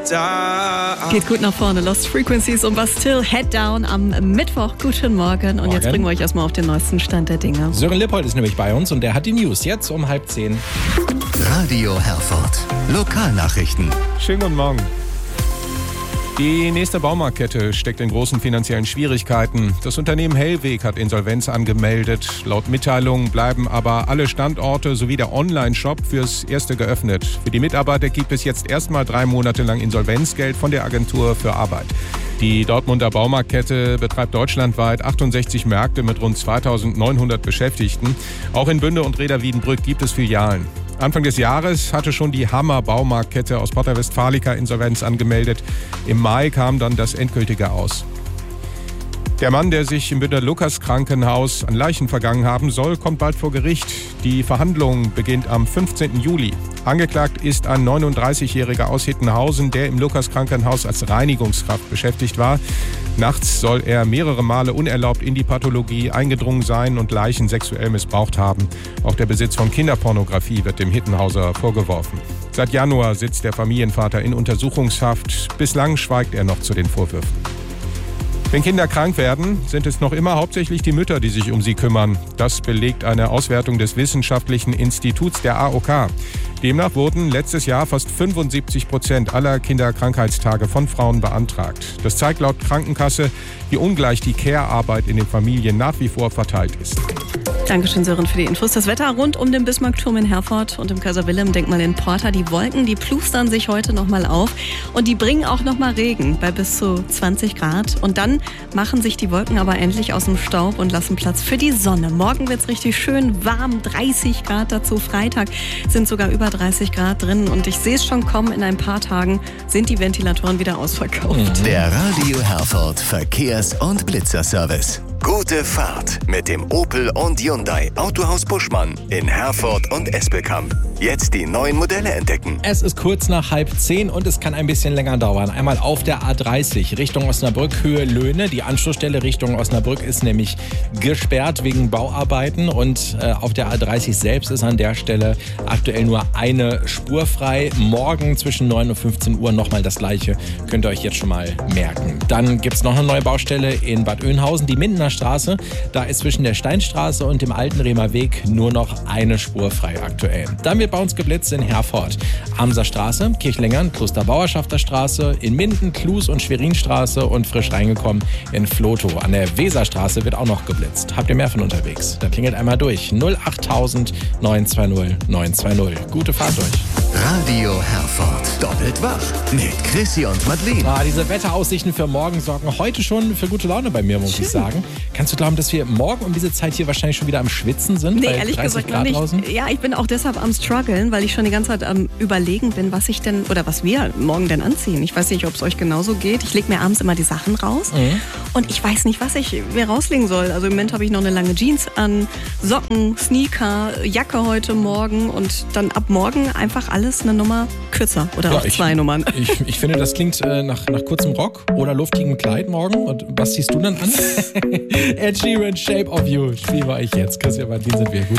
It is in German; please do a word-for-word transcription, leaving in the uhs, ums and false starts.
Geht gut nach vorne. Lost Frequencies und Bastille, Head Down am Mittwoch. Guten Morgen. Und Morgen. Jetzt bringen wir euch erstmal auf den neuesten Stand der Dinge. Sören Lippold ist nämlich bei uns und der hat die News jetzt um halb zehn. Radio Herford. Lokalnachrichten. Schönen guten Morgen. Die nächste Baumarktkette steckt in großen finanziellen Schwierigkeiten. Das Unternehmen Hellweg hat Insolvenz angemeldet. Laut Mitteilung bleiben aber alle Standorte sowie der Online-Shop fürs Erste geöffnet. Für die Mitarbeiter gibt es jetzt erstmal drei Monate lang Insolvenzgeld von der Agentur für Arbeit. Die Dortmunder Baumarktkette betreibt deutschlandweit achtundsechzig Märkte mit rund zweitausendneunhundert Beschäftigten. Auch in Bünde und Reda-Wiedenbrück gibt es Filialen. Anfang des Jahres hatte schon die Hammer Baumarktkette aus Porta Westfalica Insolvenz angemeldet. Im Mai kam dann das endgültige aus. Der Mann, der sich im Bünder Lukas Krankenhaus an Leichen vergangen haben soll, kommt bald vor Gericht. Die Verhandlung beginnt am fünfzehnten Juli. Angeklagt ist ein neununddreißigjähriger aus Hittenhausen, der im Lukas Krankenhaus als Reinigungskraft beschäftigt war. Nachts soll er mehrere Male unerlaubt in die Pathologie eingedrungen sein und Leichen sexuell missbraucht haben. Auch der Besitz von Kinderpornografie wird dem Hittenhauser vorgeworfen. Seit Januar sitzt der Familienvater in Untersuchungshaft. Bislang schweigt er noch zu den Vorwürfen. Wenn Kinder krank werden, sind es noch immer hauptsächlich die Mütter, die sich um sie kümmern. Das belegt eine Auswertung des Wissenschaftlichen Instituts der A O K. Demnach wurden letztes Jahr fast fünfundsiebzig Prozent aller Kinderkrankheitstage von Frauen beantragt. Das zeigt laut Krankenkasse, wie ungleich die Care-Arbeit in den Familien nach wie vor verteilt ist. Dankeschön, Sören, für die Infos. Das Wetter rund um den Bismarckturm in Herford und im Kaiser-Wilhelm-Denkmal in Porta. Die Wolken, die plustern sich heute nochmal auf und die bringen auch nochmal Regen bei bis zu zwanzig Grad. Und dann machen sich die Wolken aber endlich aus dem Staub und lassen Platz für die Sonne. Morgen wird's richtig schön warm, dreißig Grad dazu. Freitag sind sogar über dreißig Grad drin. Und ich sehe es schon kommen, in ein paar Tagen sind die Ventilatoren wieder ausverkauft. Der Radio Herford Verkehrs- und Blitzerservice. Gute Fahrt mit dem Opel und Hyundai Autohaus Buschmann in Herford und Espelkamp. Jetzt die neuen Modelle entdecken. Es ist kurz nach halb zehn und es kann ein bisschen länger dauern. Einmal auf der A dreißig Richtung Osnabrück, Höhe Löhne. Die Anschlussstelle Richtung Osnabrück ist nämlich gesperrt wegen Bauarbeiten. Und äh, auf der A dreißig selbst ist an der Stelle aktuell nur eine Spur frei. Morgen zwischen neun und fünfzehn Uhr nochmal das Gleiche. Könnt ihr euch jetzt schon mal merken. Dann gibt es noch eine neue Baustelle in Bad Oeynhausen, die Mindener Straße. Da ist zwischen der Steinstraße und dem Alten Bremer Weg nur noch eine Spur frei aktuell. Dann wird bei uns geblitzt in Herford. Amser Straße, Kirchlengern, Klosterbauerschafter Straße, in Minden, Klus und Schwerinstraße und frisch reingekommen in Flotow. An der Weserstraße wird auch noch geblitzt. Habt ihr mehr von unterwegs? Dann klingelt einmal durch. null achttausend neun zwei null neun zwei null. Gute Fahrt euch. Radio Herford. Doppelt wach mit Chrissy und Madeleine. Ah, diese Wetteraussichten für morgen sorgen heute schon für gute Laune bei mir, muss Schön. ich sagen. Kannst du glauben, dass wir morgen um diese Zeit hier wahrscheinlich schon wieder am Schwitzen sind? Nee, bei ehrlich dreißig gesagt Grad noch nicht. draußen? Ja, ich bin auch deshalb am struggeln, weil ich schon die ganze Zeit am Überlegen bin, was ich denn oder was wir morgen denn anziehen. Ich weiß nicht, ob es euch genauso geht. Ich lege mir abends immer die Sachen raus Mhm. und ich weiß nicht, was ich mir rauslegen soll. Also im Moment habe ich noch eine lange Jeans an, Socken, Sneaker, Jacke heute Morgen und dann ab morgen einfach alles eine Nummer kürzer oder Ja, auch ich- zwei Nummern. Ich, ich finde, das klingt äh, nach, nach kurzem Rock oder luftigem Kleid morgen. Und was ziehst du dann an? Ed Sheeran, Shape of You. Spielen wir euch jetzt. Christian Martin sind wir. Gut.